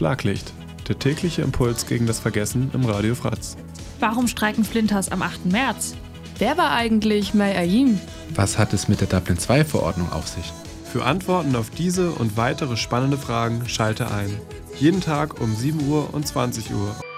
Schlaglicht, der tägliche Impuls gegen das Vergessen im Radio Fratz. Warum streiken Flinters am 8. März? Wer war eigentlich May Ayim? Was hat es mit der Dublin-II-Verordnung auf sich? Für Antworten auf diese und weitere spannende Fragen schalte ein. Jeden Tag um 7 Uhr und 20 Uhr